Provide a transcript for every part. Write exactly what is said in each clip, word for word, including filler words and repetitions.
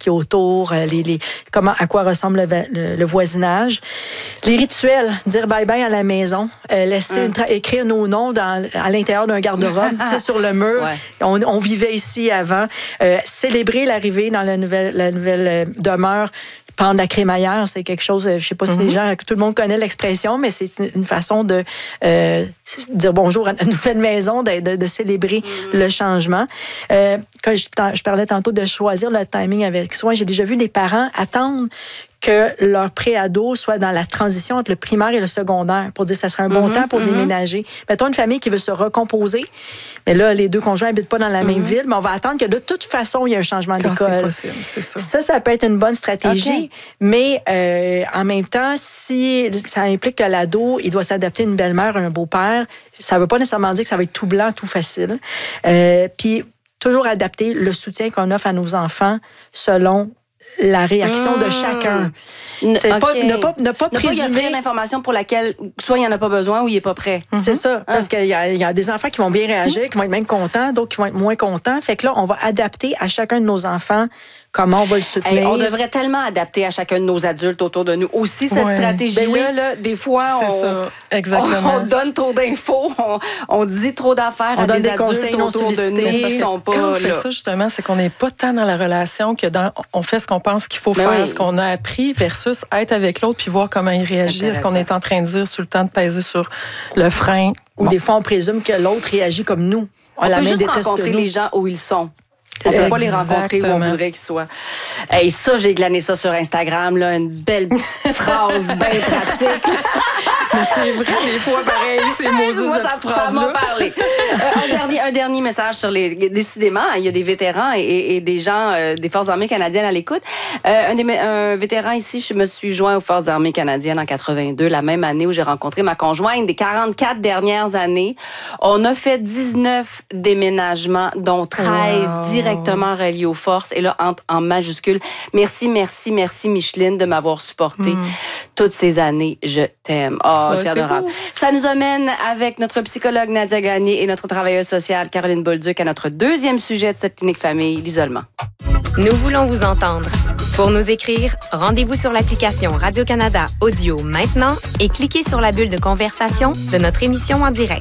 qui est autour, les, les, comment, à quoi ressemble le, le, le voisinage. Les rituels, dire bye-bye à la maison, euh, laisser hum. une tra- écrire nos noms dans, à l'intérieur d'un garde-robe, tu sais, sur le mur. Ouais. On, on vivait ici avant. Euh, célébrer l'arrivée dans la nouvelle, la nouvelle euh, demeure. Pendre la crémaillère, c'est quelque chose, je ne sais pas si mm-hmm. les gens, tout le monde connaît l'expression, mais c'est une façon de euh, dire bonjour à la nouvelle maison, de, de, de célébrer mm-hmm. le changement. Euh, quand je, je parlais tantôt de choisir le timing avec soi, j'ai déjà vu des parents attendre que leur pré-ado soit dans la transition entre le primaire et le secondaire pour dire que ça serait un bon mm-hmm, temps pour mm-hmm. déménager. Mettons une famille qui veut se recomposer, mais là, les deux conjoints n'habitent pas dans la mm-hmm. même ville, mais on va attendre que de toute façon, il y ait un changement d'école. C'est possible, c'est ça. Ça, ça peut être une bonne stratégie, okay. mais euh, en même temps, si ça implique que l'ado, il doit s'adapter à une belle-mère, un beau-père, ça ne veut pas nécessairement dire que ça va être tout blanc, tout facile. Euh, puis, toujours adapter le soutien qu'on offre à nos enfants selon la réaction mmh. de chacun. N- c'est okay. pas, ne pas, ne pas ne présumer... pas y offrir l'information pour laquelle soit il n'y en a pas besoin ou il n'est pas prêt. Mm-hmm. C'est ça, parce ah. qu'il y a, il y a des enfants qui vont bien réagir, mmh. qui vont être même contents, d'autres qui vont être moins contents. Fait que là, on va adapter à chacun de nos enfants comment on va le soutenir. Hey, on devrait tellement adapter à chacun de nos adultes autour de nous. Aussi, cette ouais. stratégie-là, ben oui. là, des fois, on, ça. Exactement. On, on donne trop d'infos, on, on dit trop d'affaires on à donne des, des adultes autour de nous qui ne sont pas quand on fait là. ça, justement, c'est qu'on n'est pas tant dans la relation que dans on fait ce qu'on pense qu'il faut ben faire, oui. ce qu'on a appris versus être avec l'autre puis voir comment il réagit. Est-ce qu'on est en train de dire sur le temps de peser sur le frein? Ou bon. Des fois, on présume que l'autre réagit comme nous. On, on peut juste rencontrer les gens où ils sont. On ne peut pas les rencontrer où on voudrait qu'ils soient. Hey, ça, j'ai glané ça sur Instagram, là, une belle petite phrase bien pratique. Mais c'est vrai, des fois, pareil, c'est Moses, moi, cette ça, phrase-là. Ça m'a parlé. Euh, un, dernier, un dernier message sur les... Décidément, il y a des vétérans et, et des gens euh, des Forces armées canadiennes à l'écoute. Euh, un, des, un vétéran ici, je me suis joint aux Forces armées canadiennes en quatre-vingt-deux, la même année où j'ai rencontré ma conjointe. Des quarante-quatre dernières années, on a fait dix-neuf déménagements, dont treize wow. directement reliés aux forces. Et là, en, en majuscule, merci, merci, merci Micheline de m'avoir supporté mm. toutes ces années. Je t'aime. Oh, ouais, c'est adorable. C'est ça nous amène avec notre psychologue Nadia Gagné et notre travailleuse sociale Caroline Bolduc à notre deuxième sujet de cette clinique famille, l'isolement. Nous voulons vous entendre. Pour nous écrire, rendez-vous sur l'application Radio-Canada Audio maintenant et cliquez sur la bulle de conversation de notre émission en direct.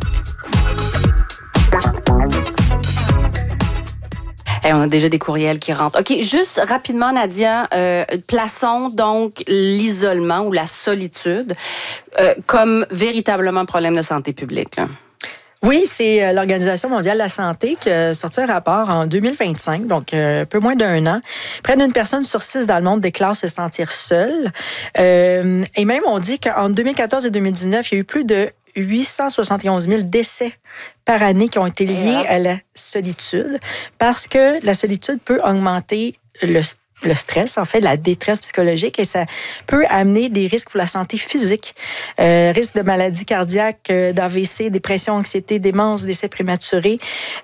Hey, on a déjà des courriels qui rentrent. OK, juste rapidement, Nadia, euh, plaçons donc l'isolement ou la solitude euh, comme véritablement problème de santé publique, là. Oui, c'est l'Organisation mondiale de la santé qui a sorti un rapport en deux mille vingt-cinq, donc un peu moins d'un an. Près d'une personne sur six dans le monde déclare se sentir seule. Euh, et même, on dit qu'en deux mille quatorze et deux mille dix-neuf, il y a eu plus de huit cent soixante et onze mille décès par année qui ont été liés à la solitude, parce que la solitude peut augmenter le stress. Le stress, en fait, la détresse psychologique, et ça peut amener des risques pour la santé physique. Euh, risque de maladies cardiaques, euh, d'A V C, dépression, anxiété, démence, décès prématuré.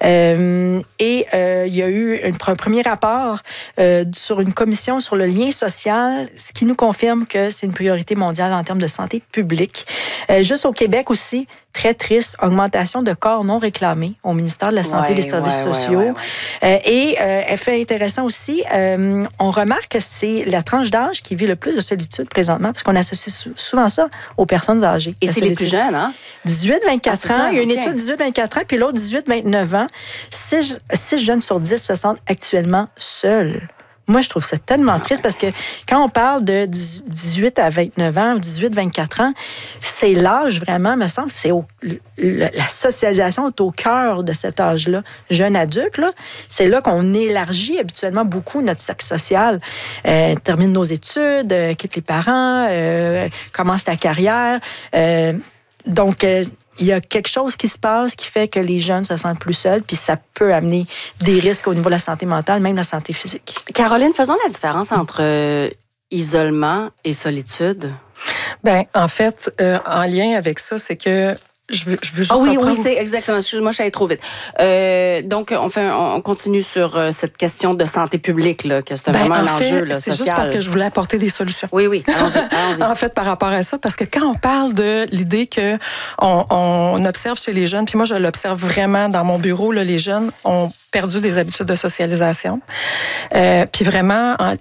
Euh, et euh, il y a eu une, un premier rapport euh, sur une commission sur le lien social, ce qui nous confirme que c'est une priorité mondiale en termes de santé publique. Euh, juste au Québec aussi, très triste, augmentation de corps non réclamés au ministère de la Santé ouais, et des Services ouais, sociaux. Ouais, ouais, ouais. Euh, et euh, effet intéressant aussi, euh, on remarque que c'est la tranche d'âge qui vit le plus de solitude présentement, parce qu'on associe souvent ça aux personnes âgées. Et c'est solitude. Les plus jeunes, hein? dix-huit à vingt-quatre ah, ans. Ça, il y a une okay. étude dix-huit à vingt-quatre ans, puis l'autre dix-huit à vingt-neuf ans. six jeunes sur dix se sentent actuellement seuls. Moi, je trouve ça tellement triste parce que quand on parle de dix-huit à vingt-neuf ans ou dix-huit à vingt-quatre ans, c'est l'âge vraiment, me semble, c'est au, le, la socialisation est au cœur de cet âge-là. Jeune adulte, là, c'est là qu'on élargit habituellement beaucoup notre cercle social. Euh, termine nos études, euh, quitte les parents, euh, commence ta carrière. Euh, donc, euh, il y a quelque chose qui se passe qui fait que les jeunes se sentent plus seuls, puis ça peut amener des risques au niveau de la santé mentale, même la santé physique. Caroline, faisons la différence entre euh, isolement et solitude. Bien, en fait, euh, en lien avec ça, c'est que Je veux, je veux juste ah oui, reprendre... oui, c'est exactement. Excuse-moi, je suis allée trop vite. Euh, donc, on fait, un, on continue sur euh, cette question de santé publique, là, que c'est ben, vraiment un fait, enjeu là, social. C'est juste parce que je voulais apporter des solutions. Oui, oui. Allons-y, allons-y. En fait, par rapport à ça, parce que quand on parle de l'idée que on, on observe chez les jeunes, puis moi, je l'observe vraiment dans mon bureau, là, les jeunes ont perdu des habitudes de socialisation. Euh, puis vraiment, en,